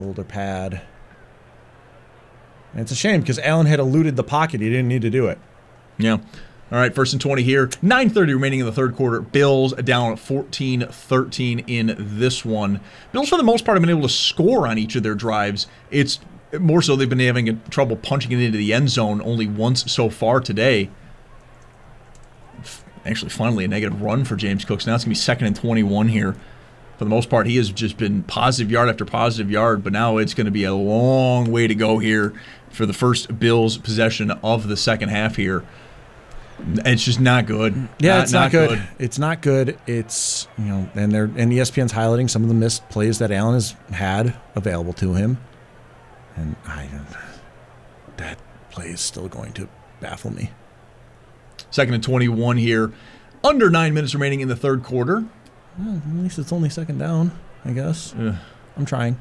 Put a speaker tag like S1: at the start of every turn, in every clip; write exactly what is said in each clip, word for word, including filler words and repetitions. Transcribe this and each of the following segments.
S1: Shoulder pad. And it's a shame because Allen had eluded the pocket. He didn't need to do it.
S2: Yeah. All right, first and twenty here. nine thirty remaining in the third quarter. Bills down fourteen thirteen in this one. Bills, for the most part, have been able to score on each of their drives. It's more so they've been having trouble punching it into the end zone only once so far today. Actually, finally, a negative run for James Cooks. Now it's going to be second and twenty-one here. For the most part, he has just been positive yard after positive yard, but now it's going to be a long way to go here for the first Bills possession of the second half here. It's just not good.
S1: Yeah,
S2: not,
S1: it's not,
S2: not
S1: good.
S2: good.
S1: It's not good. It's, you know, and they're and E S P N's highlighting some of the missed plays that Allen has had available to him. And I that play is still going to baffle me.
S2: Second and twenty-one here. Under nine minutes remaining in the third quarter.
S1: Well, at least it's only second down, I guess.
S2: Ugh.
S1: I'm trying.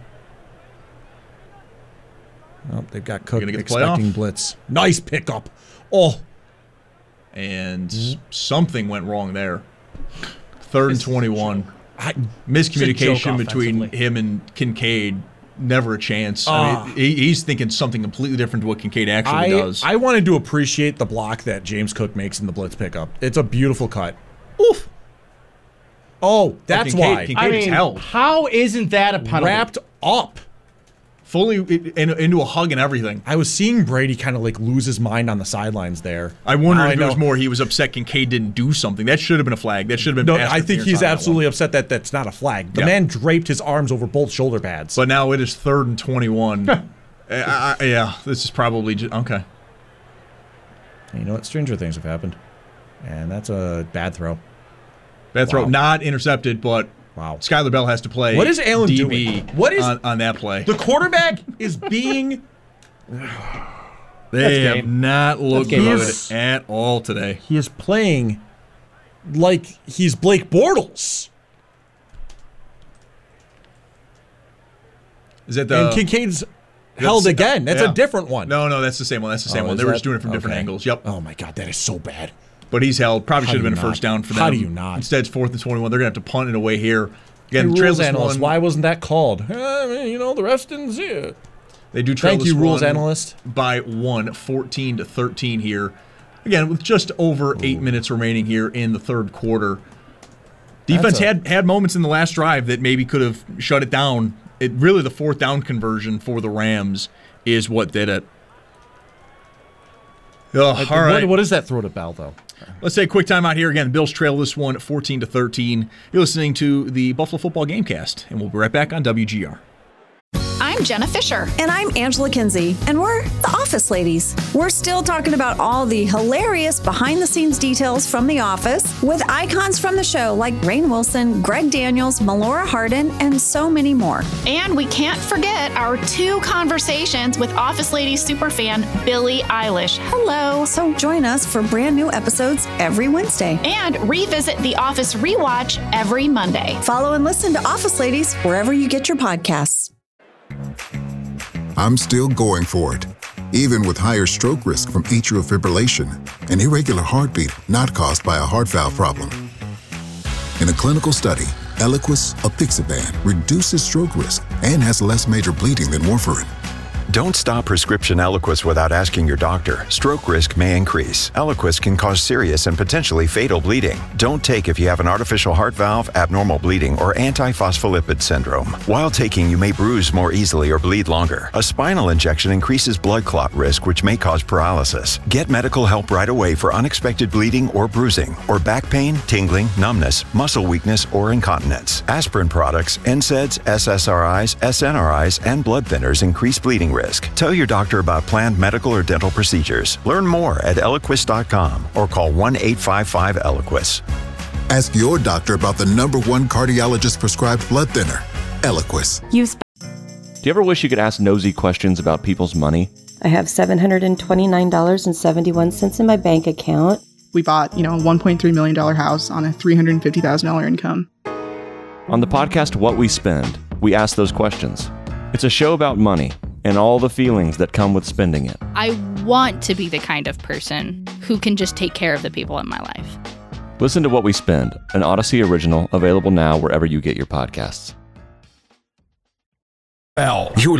S1: Oh, they've got Cook
S2: get the
S1: expecting
S2: playoff?
S1: blitz. Nice pickup. Oh.
S2: And something went wrong there. Third and twenty-one.
S1: I,
S2: Miscommunication between him and Kincaid. Never a chance. Uh, I mean, he, he's thinking something completely different to what Kincaid actually
S1: I,
S2: does.
S1: I wanted to appreciate the block that James Cook makes in the blitz pickup. It's a beautiful cut. Oof. Oh, that's
S2: Kincaid,
S1: why.
S2: Kincaid
S3: I
S2: is
S3: mean,
S2: held.
S3: how isn't that a penalty?
S1: Wrapped up.
S2: Fully in, into a hug and everything.
S1: I was seeing Brady kind of like lose his mind on the sidelines there.
S2: I wonder
S1: Now
S2: if
S1: I
S2: it was
S1: know-
S2: more he was upset Kincaid didn't do something. That should have been a flag. That should have been
S1: No,
S2: pass
S1: I think
S2: interference
S1: he's
S2: on that
S1: absolutely
S2: one.
S1: upset that that's not a flag. The
S2: Yeah.
S1: man draped his arms over both shoulder pads.
S2: But now it is third and twenty-one. I, I, yeah, this is probably just, okay.
S1: You know what? Stranger things have happened. And that's a bad throw.
S2: Bad throw.
S1: Wow.
S2: Not intercepted, but
S1: Wow.
S2: Skylar Bell has to play.
S1: What is Allen
S2: D B
S1: doing? What is-
S2: on, on that play?
S1: The quarterback is being...
S2: They have
S3: game.
S2: not looked
S3: game
S2: good
S1: over.
S2: at all today.
S1: He is playing like he's Blake Bortles.
S2: Is that the
S1: and Kincaid's held
S2: That's-
S1: again. That's
S2: yeah.
S1: a different one.
S2: No, no, that's the same one. That's the same
S1: Oh,
S2: one.
S1: is
S2: They were
S1: that-
S2: just doing it from different
S1: okay.
S2: angles. Yep.
S1: Oh my God, that is so bad.
S2: But he's held. Probably
S1: How
S2: should have
S1: do
S2: been a
S1: you
S2: first
S1: not?
S2: down for them.
S1: How do you not?
S2: Instead, it's fourth and twenty-one. They're going to have to punt it away here.
S1: Hey,
S2: Again,
S1: rules
S2: trailers
S1: analyst,
S2: one.
S1: why wasn't that called? Uh, I mean, you know, the refs didn't see it.
S2: They do trail
S1: Thank
S2: this
S1: you, rules
S2: one
S1: analyst.
S2: by one, fourteen to thirteen here. Again, with just over eight minutes remaining here in the third quarter. Defense
S1: That's a-
S2: had had moments in the last drive that maybe could have shut it down. It really the fourth down conversion for the Rams is what did it. Ugh, all
S1: What-
S2: right.
S1: what is that throw to Bell, though?
S2: Let's take a quick time out here. Again, the Bills trail this one fourteen to thirteen. You're listening to the Buffalo Football Gamecast, and we'll be right back on W G R.
S4: I'm Jenna Fisher.
S5: And I'm Angela Kinsey, and we're the Office Ladies. We're still talking about all the hilarious behind-the-scenes details from The Office with icons from the show like Rainn Wilson, Greg Daniels, Melora Hardin, and so many more.
S4: And we can't forget our two conversations with Office Ladies superfan Billie Eilish. Hello.
S5: So join us for brand new episodes every Wednesday.
S4: And revisit The Office Rewatch every Monday.
S5: Follow and listen to Office Ladies wherever you get your podcasts.
S6: I'm still going for it, even with higher stroke risk from atrial fibrillation, an irregular heartbeat not caused by a heart valve problem. In a clinical study, Eliquis apixaban reduces stroke risk and has less major bleeding than warfarin.
S7: Don't stop prescription Eliquis without asking your doctor. Stroke risk may increase. Eliquis can cause serious and potentially fatal bleeding. Don't take if you have an artificial heart valve, abnormal bleeding, or antiphospholipid syndrome. While taking, you may bruise more easily or bleed longer. A spinal injection increases blood clot risk, which may cause paralysis. Get medical help right away for unexpected bleeding or bruising, or back pain, tingling, numbness, muscle weakness, or incontinence. Aspirin products, N SAIDs, S S R Is, S N R Is, and blood thinners increase bleeding risk. Tell your doctor about planned medical or dental procedures. Learn more at Eliquis dot com or call one eight five five Eliquis.
S6: Ask your doctor about the number one cardiologist prescribed blood thinner, Eliquis.
S8: Use.
S9: Do you ever wish you could ask nosy questions about people's money?
S8: I have seven hundred twenty-nine dollars and seventy-one cents in my bank account.
S10: We bought, you know, a one point three million dollars house on a three hundred fifty thousand dollars income.
S9: On the podcast What We Spend, we ask those questions. It's a show about money and all the feelings that come with spending it.
S11: I want to be the kind of person who can just take care of the people in my life.
S9: Listen to What We Spend, an Odyssey original available now wherever you get your podcasts.
S12: L.
S13: You